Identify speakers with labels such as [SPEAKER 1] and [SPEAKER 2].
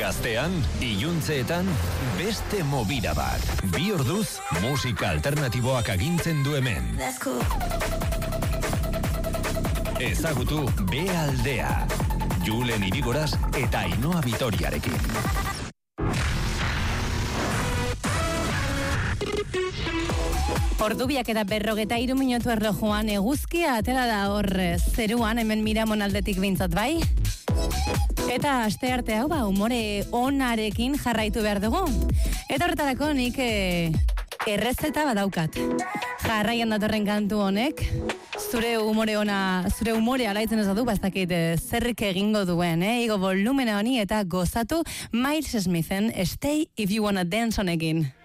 [SPEAKER 1] Gaztean, iluntzeetan, beste movida bat. 2 orduz, musika alternatiboak agintzen du hemen. Ezagutu B aldea. Julen Irigoras eta Ainhoa Vitoriarekin.
[SPEAKER 2] Ordubiak eta 43 minutu erlojuan eguzkia atera da hor zeruan, hemen Miramon aldetik bintzat bai. Eta aste arte hau umore onarekin jarraitu behar dugu. Eta horretarako nik errezeta badaukat. Jarraian datorren kantu honek, zure umore alaitzen ez du, bastakit zerrik egingo duen, igo volumena honi eta gozatu Miles Smithen Stay If You Wanna Dance honekin.